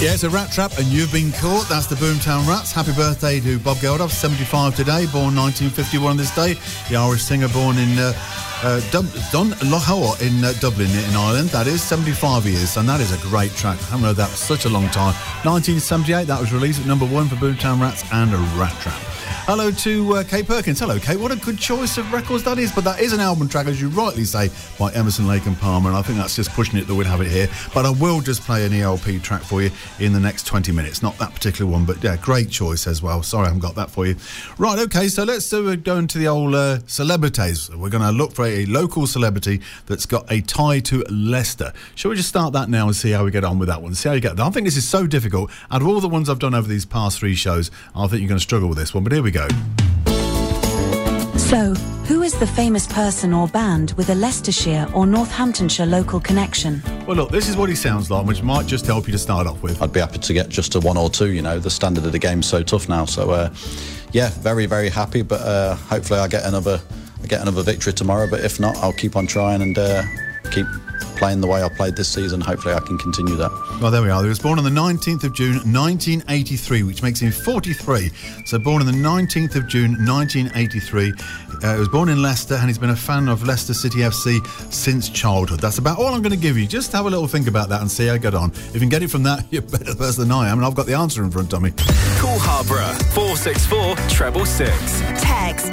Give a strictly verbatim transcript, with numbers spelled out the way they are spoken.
Yeah, it's a rat trap and you've been caught. That's the Boomtown Rats. Happy birthday to Bob Geldof, seventy-five today, born nineteen fifty-one on this day. The Irish singer born in uh, uh, Dub- Dun Lochawa in uh, Dublin in Ireland. That is seventy-five years, and that is a great track. I haven't heard that for such a long time. nineteen seventy-eight, that was released at number one for Boomtown Rats and a rat trap. Hello to uh, Kate Perkins. Hello, Kate. What a good choice of records that is. But that is an album track, as you rightly say, by Emerson, Lake and Palmer. And I think that's just pushing it that we'd have it here. But I will just play an E L P track for you in the next twenty minutes. Not that particular one, but yeah, great choice as well. Sorry I haven't got that for you. Right, OK, so let's uh, go into the old uh, celebrities. We're going to look for a local celebrity that's got a tie to Leicester. Shall we just start that now and see how we get on with that one? See how you get. I think this is so difficult. Out of all the ones I've done over these past three shows, I think you're going to struggle with this one. But here we go. So, who is the famous person or band with a Leicestershire or Northamptonshire local connection? Well, look, this is what he sounds like, which might just help you to start off with. I'd be happy to get just a one or two, you know. The standard of the game's so tough now. So, uh, yeah, very, very happy. But uh, hopefully I get another I get another victory tomorrow. But if not, I'll keep on trying and uh, keep playing the way I played this season. Hopefully I can continue that. Well, there we are. He was born on the nineteenth of June nineteen eighty-three, which makes him forty-three. So born on the nineteenth of June nineteen eighty-three. Uh, he was born in Leicester and he's been a fan of Leicester City F C since childhood. That's about all I'm going to give you. Just have a little think about that and see how you get on. If you can get it from that, you're a better person than I am, and I've got the answer in front of me. Call Harborough four six four, treble six. Text